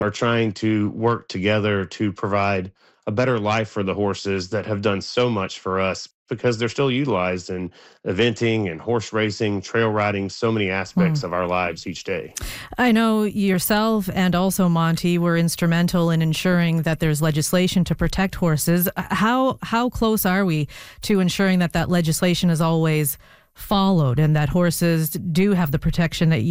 are trying to work together to provide a better life for the horses that have done so much for us because they're still utilized in eventing and horse racing, trail riding, so many aspects of our lives each day. I know yourself and also Monty were instrumental in ensuring that there's legislation to protect horses. How close are we to ensuring that legislation is always followed and that horses do have the protection that